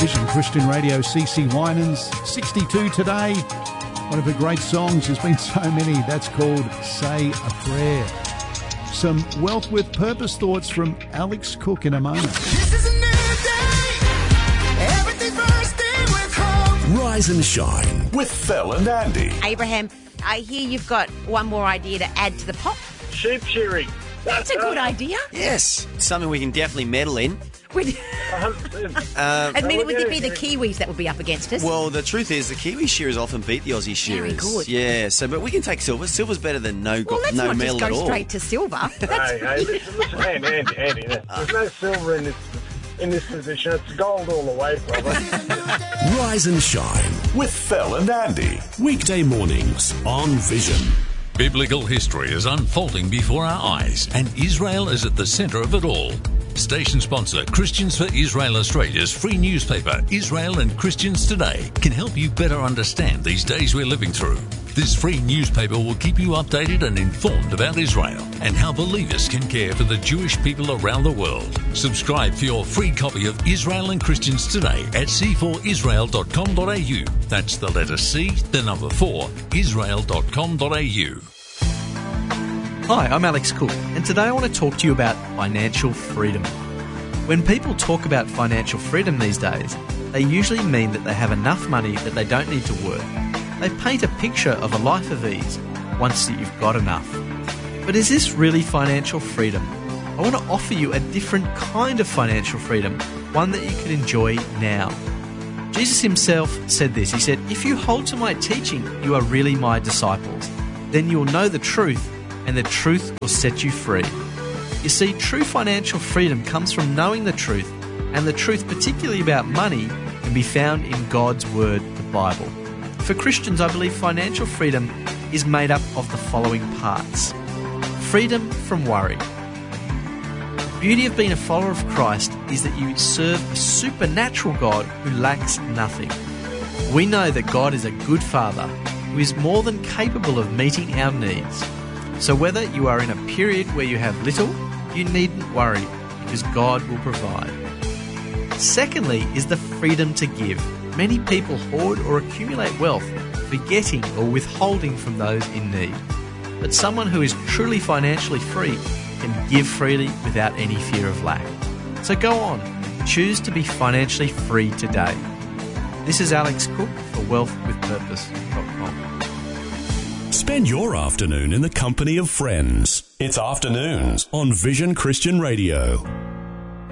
Vision Christian Radio, CC Winans, 62 today. One of her great songs, there's been so many, that's called Say a Prayer. Some Wealth with Purpose thoughts from Alex Cook in a moment. This is a new day. Everything's bursting with hope. Rise and shine with Phil and Andy. Abraham, I hear you've got one more idea to add to the pot. Sheep shearing. That's a good idea. Yes, something we can definitely meddle in. Would it be the yeah. Kiwis that would be up against us? Well, the truth is the Kiwi shearers often beat the Aussie shearers. Very good. Yeah, so but we can take silver. Silver's better than no let's no not medal just at go all. straight to silver. Hey, listen, Andy, there's no silver in this position. It's gold all the way, brother. Rise and shine with Phil and Andy. Weekday mornings on Vision. Biblical history is unfolding before our eyes, and Israel is at the centre of it all. Station sponsor Christians for Israel Australia's free newspaper, Israel and Christians Today, can help you better understand these days we're living through. This free newspaper will keep you updated and informed about Israel and how believers can care for the Jewish people around the world. Subscribe for your free copy of Israel and Christians Today at c4israel.com.au. That's the letter C, the number 4, israel.com.au. Hi, I'm Alex Cook, and today I want to talk to you about financial freedom. When people talk about financial freedom these days, they usually mean that they have enough money that they don't need to work. They paint a picture of a life of ease once that you've got enough. But is this really financial freedom? I want to offer you a different kind of financial freedom, one that you can enjoy now. Jesus himself said this. He said, "If you hold to my teaching, you are really my disciples. Then you will know the truth, and the truth will set you free." You see, true financial freedom comes from knowing the truth, and the truth, particularly about money, can be found in God's Word, the Bible. For Christians, I believe financial freedom is made up of the following parts. Freedom from worry. The beauty of being a follower of Christ is that you serve a supernatural God who lacks nothing. We know that God is a good Father who is more than capable of meeting our needs. So whether you are in a period where you have little, you needn't worry, because God will provide. Secondly is the freedom to give. Many people hoard or accumulate wealth, forgetting or withholding from those in need. But someone who is truly financially free can give freely without any fear of lack. So go on, choose to be financially free today. This is Alex Cook for wealthwithpurpose.com. Spend your afternoon in the company of friends. It's Afternoons on Vision Christian Radio.